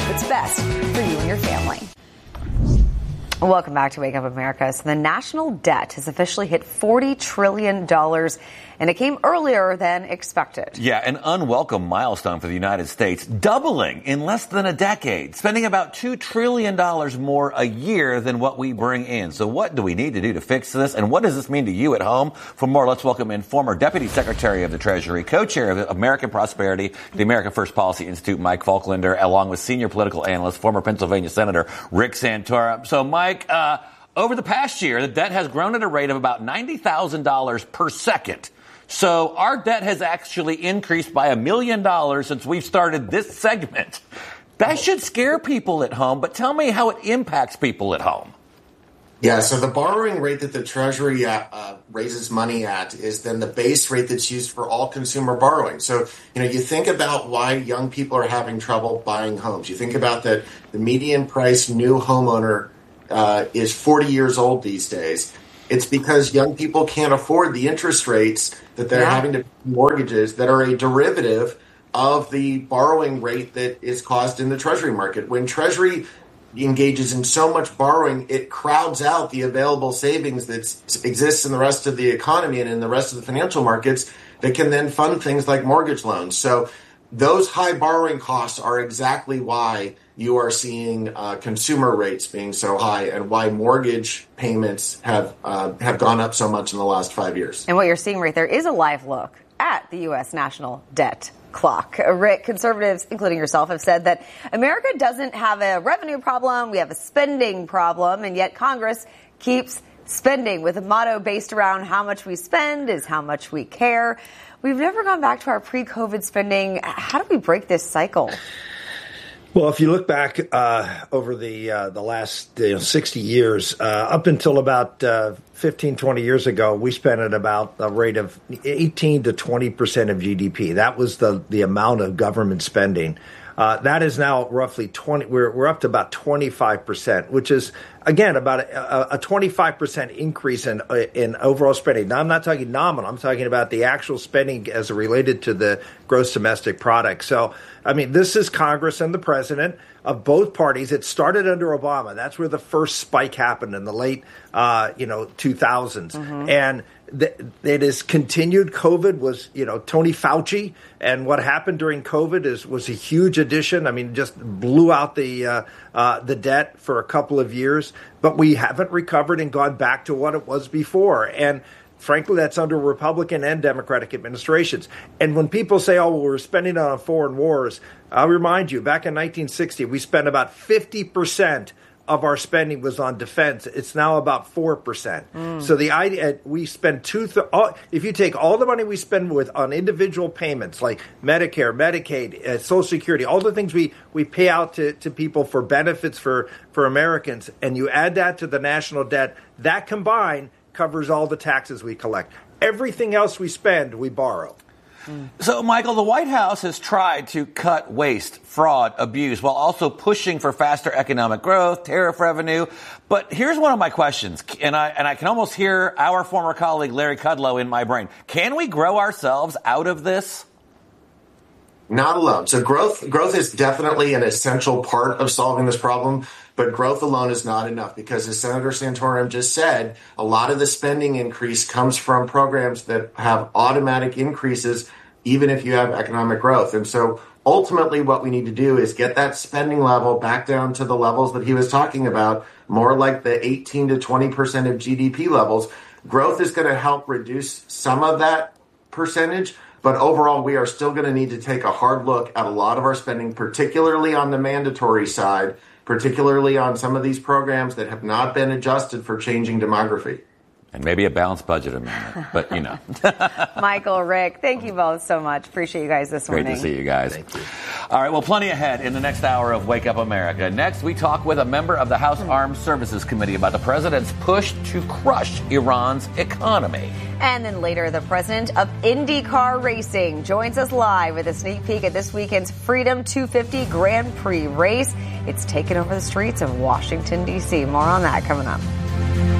what's best for you and your family. Welcome back to Wake Up America. So the national debt has officially hit $40 trillion, and it came earlier than expected. Yeah, an unwelcome milestone for the United States, doubling in less than a decade, spending about $2 trillion more a year than what we bring in. So what do we need to do to fix this, and what does this mean to you at home? For more, let's welcome in former Deputy Secretary of the Treasury, co-chair of American Prosperity, the American First Policy Institute, Mike Falklander, along with senior political analyst, former Pennsylvania Senator Rick Santorum. So, Mike, over the past year, the debt has grown at a rate of about $90,000 per second. So our debt has actually increased by $1 million since we've started this segment. That should scare people at home, but tell me how it impacts people at home. Yeah, so the borrowing rate that the Treasury raises money at is then the base rate that's used for all consumer borrowing. So, you think about why young people are having trouble buying homes. You think about that the median price new homeowner is 40 years old these days. It's because young people can't afford the interest rates that they're having to pay mortgages that are a derivative of the borrowing rate that is caused in the Treasury market. When Treasury engages in so much borrowing, it crowds out the available savings that exists in the rest of the economy and in the rest of the financial markets that can then fund things like mortgage loans. So those high borrowing costs are exactly why you are seeing consumer rates being so high and why mortgage payments have gone up so much in the last 5 years. And what you're seeing right there is a live look at the U.S. national debt clock. Rick, conservatives, including yourself, have said that America doesn't have a revenue problem, we have a spending problem, and yet Congress keeps spending with a motto based around how much we spend is how much we care. We've never gone back to our pre-COVID spending. How do we break this cycle? Well, if you look back over the last 60 years, up until about 15, 20 years ago, we spent at about a rate of 18 to 20% of GDP. That was the amount of government spending. That is now roughly 20. We're up to about 25%, which is, again, about a 25% increase in overall spending. Now, I'm not talking nominal. I'm talking about the actual spending as related to the gross domestic product. So, I mean, this is Congress and the president of both parties. It started under Obama. That's where the first spike happened in the late, 2000s. Mm-hmm. And it is continued. COVID was, Tony Fauci, and what happened during COVID was a huge addition. I mean, just blew out the debt for a couple of years, but we haven't recovered and gone back to what it was before. And frankly, that's under Republican and Democratic administrations. And when people say, oh, well, we're spending on foreign wars, I'll remind you, back in 1960, we spent about 50% of our spending was on defense. It's now about 4%. So the idea, we spend if you take all the money we spend on individual payments like Medicare, Medicaid, Social Security, all the things we pay out to people for benefits for Americans, and you add that to the national debt, that combined covers all the taxes we collect. Everything else we spend, we borrow. So, Michael, the White House has tried to cut waste, fraud, abuse, while also pushing for faster economic growth, tariff revenue. But here's one of my questions, and I can almost hear our former colleague Larry Kudlow in my brain. Can we grow ourselves out of this? Not alone. So growth is definitely an essential part of solving this problem, but growth alone is not enough because, as Senator Santorum just said, a lot of the spending increase comes from programs that have automatic increases even if you have economic growth. And so ultimately what we need to do is get that spending level back down to the levels that he was talking about, more like the 18 to 20% of GDP levels. Growth is going to help reduce some of that percentage, but overall, we are still going to need to take a hard look at a lot of our spending, particularly on the mandatory side, particularly on some of these programs that have not been adjusted for changing demography. And maybe a balanced budget amendment, but Michael, Rick, thank you both so much. Appreciate you guys this morning. Great to see you guys. Thank you. All right, well, plenty ahead in the next hour of Wake Up America. Next, we talk with a member of the House Armed Services Committee about the president's push to crush Iran's economy. And then later, the president of IndyCar Racing joins us live with a sneak peek at this weekend's Freedom 250 Grand Prix race. It's taken over the streets of Washington, D.C. More on that coming up.